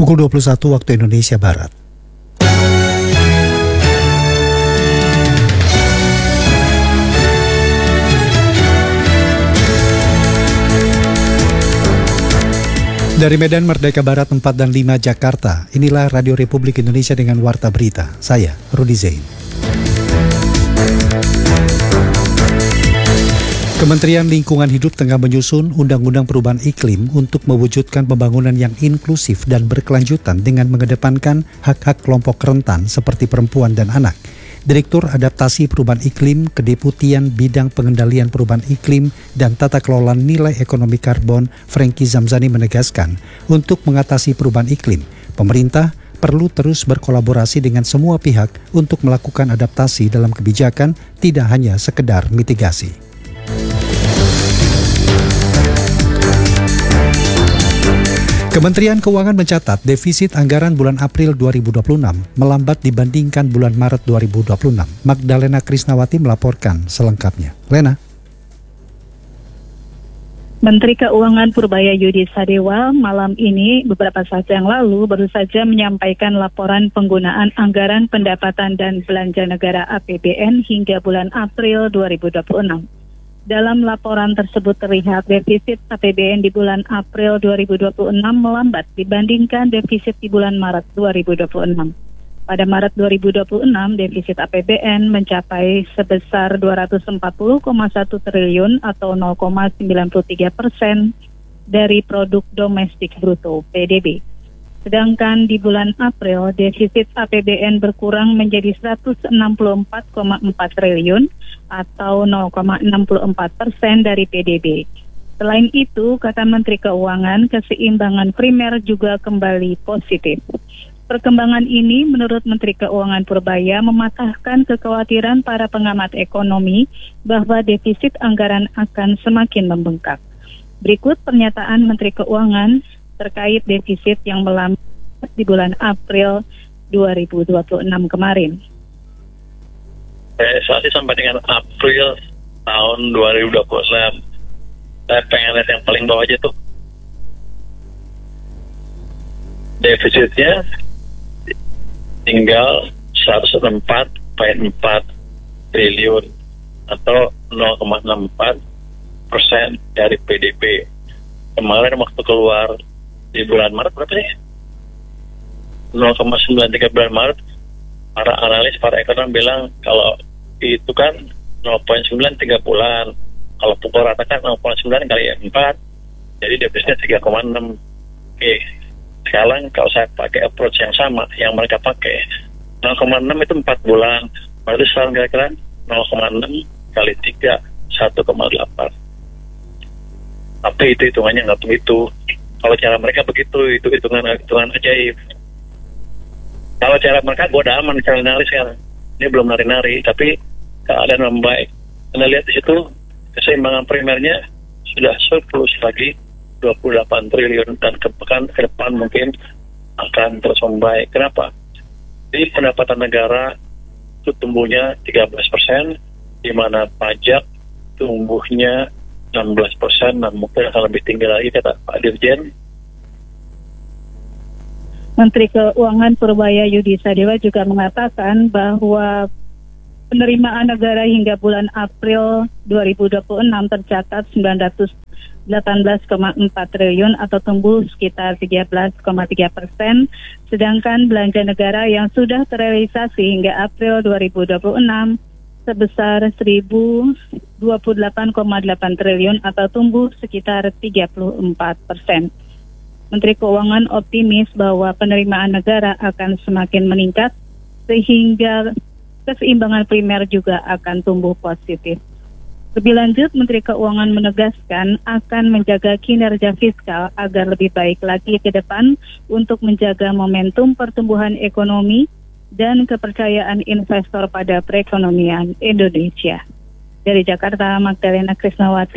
Pukul 21 waktu Indonesia Barat. Dari Medan Merdeka Barat 4 dan 5 Jakarta, inilah Radio Republik Indonesia dengan Warta Berita. Saya, Rudi Zain. Kementerian Lingkungan Hidup tengah menyusun Undang-Undang Perubahan Iklim untuk mewujudkan pembangunan yang inklusif dan berkelanjutan dengan mengedepankan hak-hak kelompok rentan seperti perempuan dan anak. Direktur Adaptasi Perubahan Iklim, Kedeputian Bidang Pengendalian Perubahan Iklim dan Tata Kelola Nilai Ekonomi Karbon, Franky Zamzani menegaskan, untuk mengatasi perubahan iklim, pemerintah perlu terus berkolaborasi dengan semua pihak untuk melakukan adaptasi dalam kebijakan, tidak hanya sekedar mitigasi. Kementerian Keuangan mencatat defisit anggaran bulan April 2026 melambat dibandingkan bulan Maret 2026. Magdalena Krisnawati melaporkan selengkapnya. Lena. Menteri Keuangan Purbaya Yudi Sadewa malam ini beberapa saat yang lalu baru saja menyampaikan laporan penggunaan anggaran pendapatan dan belanja negara APBN hingga bulan April 2026. Dalam laporan tersebut terlihat defisit APBN di bulan April 2026 melambat dibandingkan defisit di bulan Maret 2026. Pada Maret 2026, defisit APBN mencapai sebesar 240,1 triliun atau 0,93% dari produk domestik bruto (PDB). Sedangkan di bulan April, defisit APBN berkurang menjadi 164,4 triliun atau 0,64% dari PDB. Selain itu, kata Menteri Keuangan, keseimbangan primer juga kembali positif. Perkembangan ini menurut Menteri Keuangan Purbaya mematahkan kekhawatiran para pengamat ekonomi bahwa defisit anggaran akan semakin membengkak. Berikut pernyataan Menteri Keuangan terkait defisit yang melambat di bulan April 2026 kemarin. Saat ini sampai dengan April tahun 2026, saya pengen lihat yang paling bawah aja tuh. Defisitnya tinggal 104,4 triliun atau 0,64% dari PDB. Kemarin waktu keluar di bulan Maret berapa sih? 0,93 bulan Maret. Para analis, para ekonom bilang kalau itu kan 0,93 bulan. Kalau pukul rata kan 0,9 kali 4. Jadi defisitnya 3,6. Oke. Sekarang kalau saya pakai approach yang sama, yang mereka pakai 0,6 itu 4 bulan. Berarti sekarang kira-kira 0,6 kali 3, 1,8. Tapi itu hitungannya nggak begitu. Kalau cara mereka begitu, itu hitungan ajaib. Kalau cara mereka gue udah aman, cara analis sekarang. Ini belum nari-nari, tapi keadaan membaik. Anda lihat di situ, keseimbangan primernya sudah surplus lagi 28 triliun dan ke depan mungkin akan terus membaik. Kenapa? Jadi pendapatan negara itu tumbuhnya 13%, di mana pajak tumbuhnya 16% dan mungkin akan lebih tinggi lagi, kata Pak Dirjen. Menteri Keuangan Purbaya Yudi Sadewa juga mengatakan bahwa penerimaan negara hingga bulan April 2026 tercatat 918,4 triliun atau tumbuh sekitar 13,3%, sedangkan belanja negara yang sudah terrealisasi hingga April 2026 sebesar 1.028,8 triliun atau tumbuh sekitar 34%. Menteri Keuangan optimis bahwa penerimaan negara akan semakin meningkat sehingga keseimbangan primer juga akan tumbuh positif. Lebih lanjut, Menteri Keuangan menegaskan akan menjaga kinerja fiskal agar lebih baik lagi ke depan untuk menjaga momentum pertumbuhan ekonomi dan kepercayaan investor pada perekonomian Indonesia. Dari Jakarta, Magdalena Krisnawati.